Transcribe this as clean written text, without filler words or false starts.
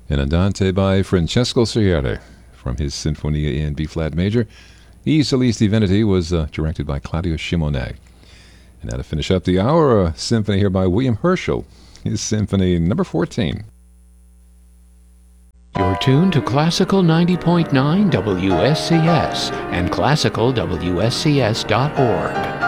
and Andante by Francesco Sciarra from his Sinfonia in B-flat major. I Solis Divinity was directed by Claudio Simonet. And now to finish up the hour, a symphony here by William Herschel, his Symphony number 14. You're tuned to Classical 90.9 WSCS and classicalwscs.org.